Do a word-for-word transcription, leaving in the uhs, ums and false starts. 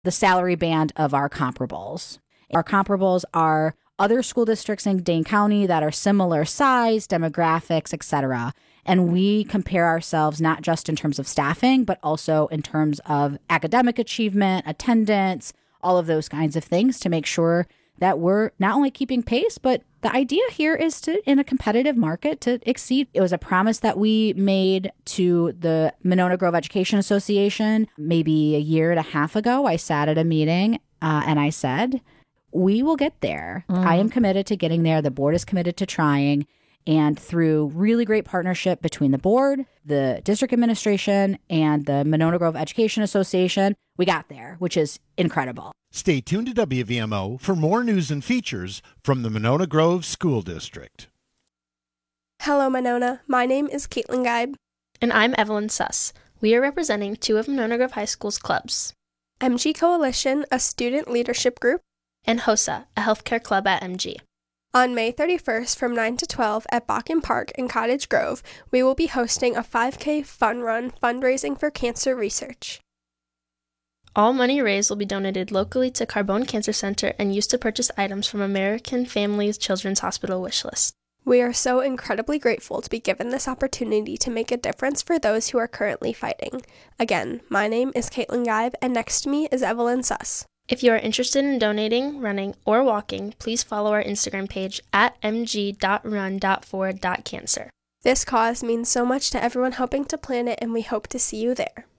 the salary band of our comparables. Our comparables are other school districts in Dane County that are similar size, demographics, et cetera. And we compare ourselves not just in terms of staffing, but also in terms of academic achievement, attendance, all of those kinds of things to make sure that we're not only keeping pace, but the idea here is to, in a competitive market, to exceed. It was a promise that we made to the Monona Grove Education Association maybe a year and a half ago. I sat at a meeting uh, and I said, we will get there. Mm. I am committed to getting there. The board is committed to trying. And through really great partnership between the board, the district administration, and the Monona Grove Education Association, we got there, which is incredible. Stay tuned to W V M O for more news and features from the Monona Grove School District. Hello, Monona. My name is Caitlin Geib. And I'm Evelyn Suss. We are representing two of Monona Grove High School's clubs. M G Coalition, a student leadership group, and HOSA, a healthcare club at M G. On May thirty-first from nine to twelve at Bakken Park in Cottage Grove, we will be hosting a five K fun run fundraising for cancer research. All money raised will be donated locally to Carbone Cancer Center and used to purchase items from American Families Children's Hospital wish list. We are so incredibly grateful to be given this opportunity to make a difference for those who are currently fighting. Again, my name is Caitlin Geib, and next to me is Evelyn Suss. If you are interested in donating, running, or walking, please follow our Instagram page at m g dot run dot for dot cancer. This cause means so much to everyone helping to plan it, and we hope to see you there.